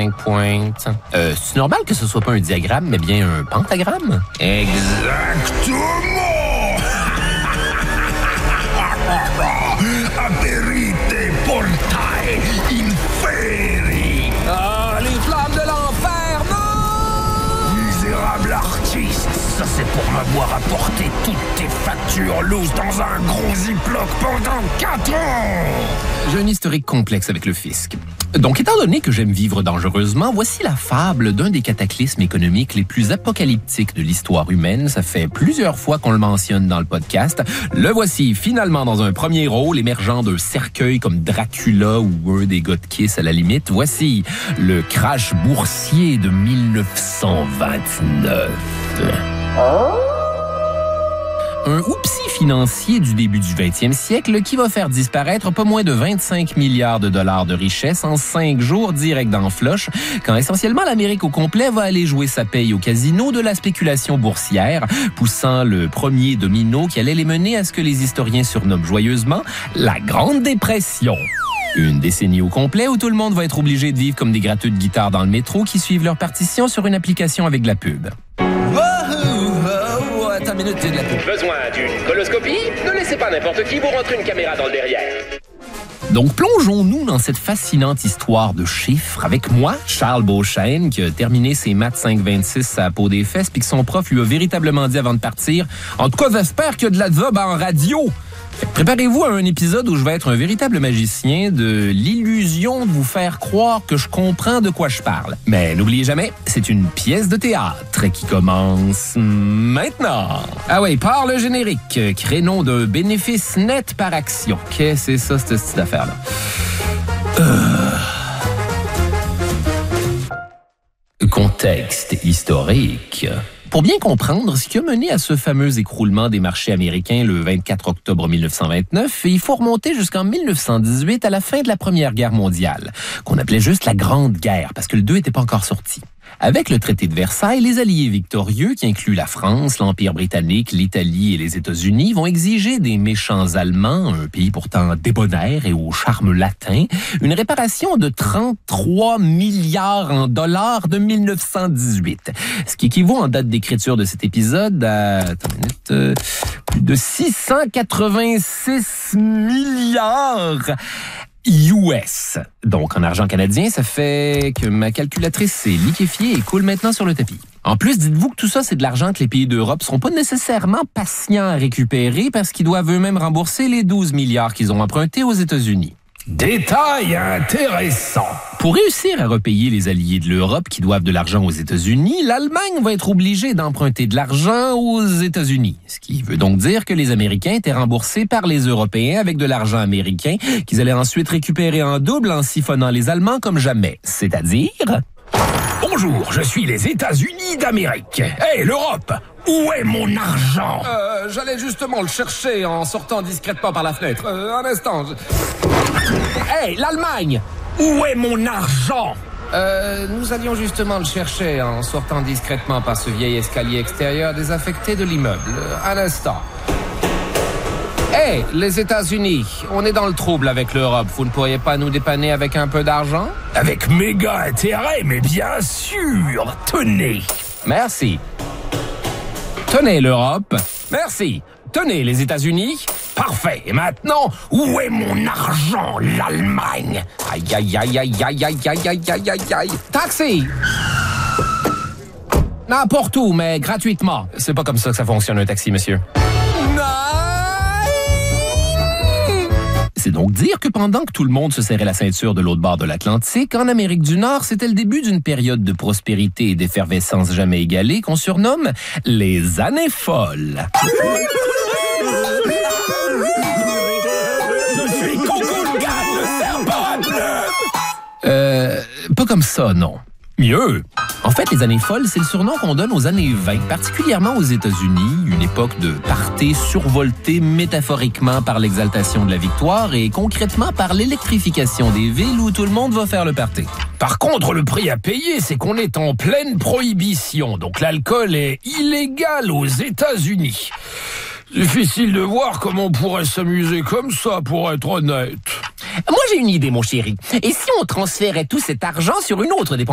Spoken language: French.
5 pointes. C'est normal que ce soit pas un diagramme, mais bien un pentagramme? Exactement! Aperite portae inferi! Ah, les flammes de l'enfer, non! Misérable artiste, ça c'est pour m'avoir apporté toutes tes factures lousses dans un gros ziploc pendant 4 ans! J'ai un historique complexe avec le fisc. Donc, étant donné que j'aime vivre dangereusement, voici la fable d'un des cataclysmes économiques les plus apocalyptiques de l'histoire humaine. Ça fait plusieurs fois qu'on le mentionne dans le podcast. Le voici finalement dans un premier rôle, émergeant d'un cercueil comme Dracula ou un des gars de Kiss à la limite. Voici le crash boursier de 1929. Un oupsie financier du début du 20e siècle qui va faire disparaître pas moins de 25 milliards de dollars de richesse en 5 jours direct dans Flush, quand essentiellement l'Amérique au complet va aller jouer sa paye au casino de la spéculation boursière, poussant le premier domino qui allait les mener à ce que les historiens surnomment joyeusement la Grande Dépression. Une décennie au complet où tout le monde va être obligé de vivre comme des gratteux de guitare dans le métro qui suivent leur partition sur une application avec de la pub. Attends une minute, de la pub. Besoin d'une coloscopie? Ne laissez pas n'importe qui vous rentrer une caméra dans le derrière. Donc, plongeons-nous dans cette fascinante histoire de chiffres avec moi, Charles Beauchesne, qui a terminé ses maths 526 à la peau des fesses puis que son prof lui a véritablement dit avant de partir « En tout cas, j'espère qu'il y a de la job en radio ». Préparez-vous à un épisode où je vais être un véritable magicien de l'illusion de vous faire croire que je comprends de quoi je parle. Mais n'oubliez jamais, c'est une pièce de théâtre qui commence maintenant. Ah ouais, par le générique, créneau de bénéfice net par action. Qu'est-ce que c'est ça, cette petite affaire-là? Contexte historique. Pour bien comprendre ce qui a mené à ce fameux écroulement des marchés américains le 24 octobre 1929, il faut remonter jusqu'en 1918 à la fin de la Première Guerre mondiale, qu'on appelait juste la Grande Guerre parce que le 2 n'était pas encore sorti. Avec le traité de Versailles, les alliés victorieux, qui incluent la France, l'Empire britannique, l'Italie et les États-Unis, vont exiger des méchants Allemands, un pays pourtant débonnaire et au charme latin, une réparation de 33 milliards en dollars de 1918. Ce qui équivaut en date d'écriture de cet épisode à plus de 686 milliards US. Donc, en argent canadien, ça fait que ma calculatrice s'est liquéfiée et coule maintenant sur le tapis. En plus, dites-vous que tout ça, c'est de l'argent que les pays d'Europe seront pas nécessairement patients à récupérer parce qu'ils doivent eux-mêmes rembourser les 12 milliards qu'ils ont empruntés aux États-Unis. Détail intéressant. Pour réussir à repayer les alliés de l'Europe qui doivent de l'argent aux États-Unis, l'Allemagne va être obligée d'emprunter de l'argent aux États-Unis. Ce qui veut donc dire que les Américains étaient remboursés par les Européens avec de l'argent américain qu'ils allaient ensuite récupérer en double en siphonnant les Allemands comme jamais. C'est-à-dire... Bonjour, je suis les États-Unis d'Amérique. Hey, l'Europe! Où est mon argent? J'allais justement le chercher en sortant discrètement par la fenêtre. Un instant. Hey, l'Allemagne! Où est mon argent? Nous allions justement le chercher en sortant discrètement par ce vieil escalier extérieur désaffecté de l'immeuble. Un instant. Hey, les États-Unis, on est dans le trouble avec l'Europe. Vous ne pourriez pas nous dépanner avec un peu d'argent? Avec méga intérêt, mais bien sûr. Tenez. Merci. Tenez, l'Europe. Merci. Tenez, les États-Unis. Parfait. Et maintenant, où est mon argent, l'Allemagne? Aïe, aïe, aïe, aïe, aïe, aïe, aïe, aïe, aïe, aïe, aïe. Taxi! N'importe où, mais gratuitement. C'est pas comme ça que ça fonctionne, un taxi, monsieur. C'est donc dire que pendant que tout le monde se serrait la ceinture de l'autre bord de l'Atlantique, en Amérique du Nord, c'était le début d'une période de prospérité et d'effervescence jamais égalée qu'on surnomme les années folles. Je suis Kukulkan, le serpent à plumes! Pas comme ça, non. Mieux. En fait, les années folles, c'est le surnom qu'on donne aux années 20, particulièrement aux États-Unis, une époque de party survoltée métaphoriquement par l'exaltation de la victoire et concrètement par l'électrification des villes où tout le monde va faire le party. Par contre, le prix à payer, c'est qu'on est en pleine prohibition, donc l'alcool est illégal aux États-Unis. Difficile de voir comment on pourrait s'amuser comme ça, pour être honnête. Moi, j'ai une idée, mon chéri. Et si on transférait tout cet argent sur une autre dépense?